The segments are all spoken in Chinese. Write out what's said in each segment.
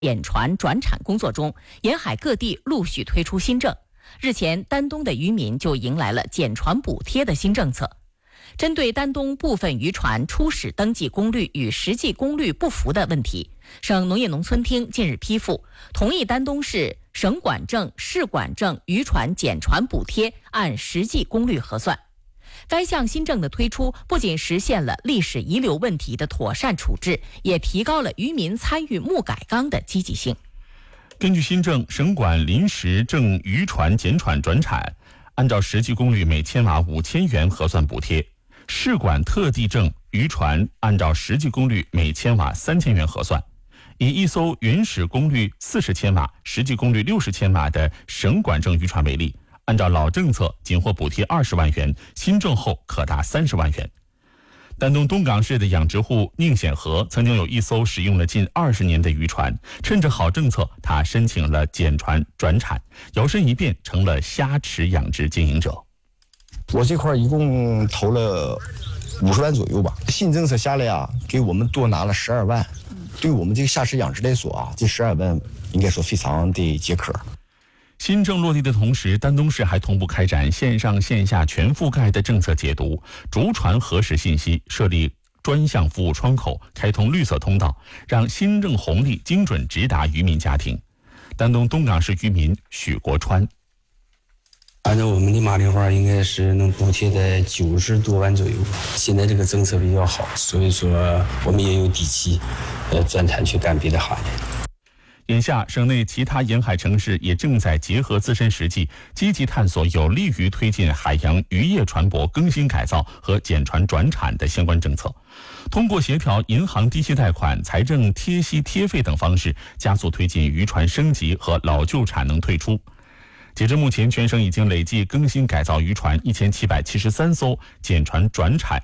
减船转产工作中，沿海各地陆续推出新政。日前，丹东的渔民就迎来了减船补贴的新政策。针对丹东部分渔船初始登记功率与实际功率不符的问题，省农业农村厅近日批复，同意丹东市省管证、市管证渔船减船补贴按实际功率核算。该项新政的推出，不仅实现了历史遗留问题的妥善处置，也提高了渔民参与木改缸的积极性。 根据新政，省管临时证渔船减船转产，按照实际功率每千瓦5000元核算补贴；市管特地证渔船按照实际功率每千瓦3000元核算。以一艘原始功率40千瓦、实际功率60千瓦的省管证渔船为例，按照老政策仅获补贴20万元，新政后可达30万元。丹东东港市的养殖户宁显和曾经有一艘使用了近20年的渔船，趁着好政策，他申请了减船转产，摇身一变成了虾池养殖经营者。 我这块一共投了50万左右吧，新政策下来啊，给我们多拿了12万，对我们这个虾池养殖来说啊，这12万应该说非常的解渴。 新政落地的同时，丹东市还同步开展线上线下全覆盖的政策解读，逐船核实信息，设立专项服务窗口，开通绿色通道，让新政红利精准直达渔民家庭。丹东东港市渔民许国川： 按照我们的码的话，应该是能补贴在90多万左右。现在这个政策比较好，所以说我们也有底气，转产去干别的行业。 眼下，省内其他沿海城市也正在结合自身实际，积极探索有利于推进海洋渔业船舶更新改造和减船转产的相关政策，通过协调银行低息贷款、财政贴息贴费等方式，加速推进渔船升级和老旧产能退出。截至目前，全省已经累计更新改造渔船1773艘，减船转产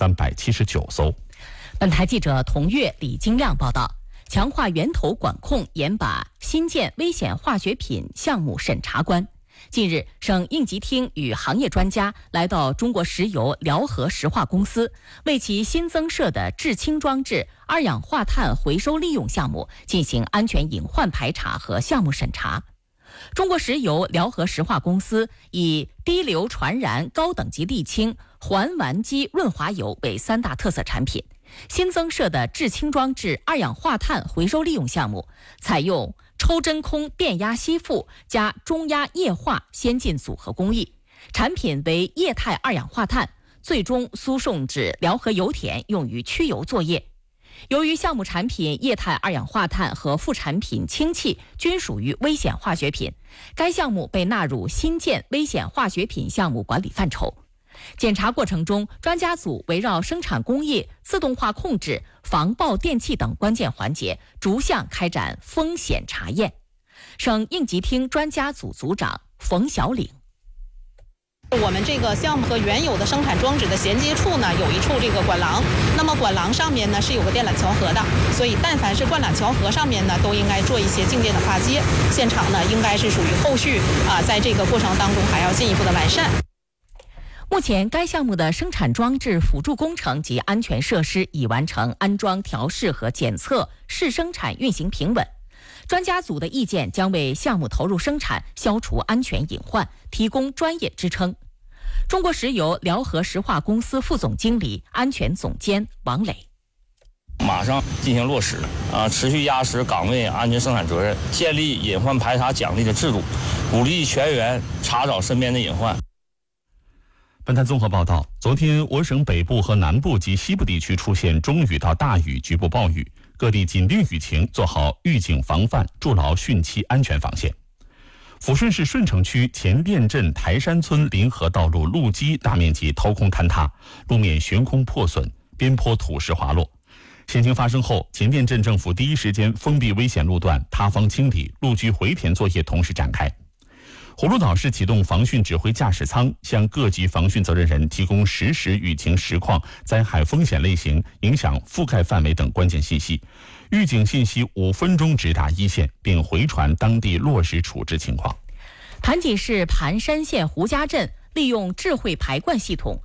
1379艘。 本台记者童月、李金亮报道。强化源头管控，严把新建危险化学品项目审查关。近日，省应急厅与行业专家来到中国石油辽河石化公司，为其新增设的制氢装置二氧化碳回收利用项目进行安全隐患排查和项目审查。中国石油辽河石化公司以低硫传燃高等级沥青、环烷基润滑油为3大特色产品。新增设的制氢装置二氧化碳回收利用项目，采用抽真空电压吸附加中压液化先进组合工艺，产品为液态二氧化碳，最终输送至辽河油田用于驱油作业。由于项目产品液态二氧化碳和副产品氢气均属于危险化学品，该项目被纳入新建危险化学品项目管理范畴。检查过程中，专家组围绕生产工艺、自动化控制、防爆电器等关键环节，逐项开展风险查验。省应急厅专家组组长冯小岭： 我们这个项目和原有的生产装置的衔接处呢，有一处这个管廊，那么管廊上面呢是有个电缆桥河的，所以但凡是灌缆桥河上面呢，都应该做一些静电的化接。现场呢应该是属于后续在这个过程当中还要进一步的完善。 目前，该项目的生产装置辅助工程及安全设施已完成安装、调试和检测，试生产运行平稳。专家组的意见将为项目投入生产消除安全隐患提供专业支撑。中国石油辽河石化公司副总经理、安全总监王磊： 马上进行落实持续压实岗位安全生产责任，建立隐患排查奖励的制度，鼓励全员查找身边的隐患。 本台综合报道，昨天我省北部和南部及西部地区出现中雨到大雨，局部暴雨，各地紧盯雨情，做好预警防范，筑牢汛期安全防线。抚顺市顺城区前店镇台山村临河道路路基大面积掏空坍塌，路面悬空破损，边坡土石滑落。险情发生后，前店镇政府第一时间封闭危险路段，塌方清理、路基回填作业同时展开。葫芦岛市启动防汛指挥驾驶舱，向各级防汛责任人提供实时雨情实况、灾害风险类型、影响覆盖范围等关键信息，预警信息5分钟直达一线，并回传当地落实处置情况。 盘锦市盘山县胡家镇利用智慧排灌系统，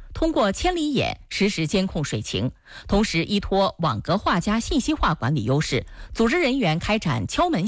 通过千里眼实时监控水情，同时依托网格化加信息化管理优势，组织人员开展敲门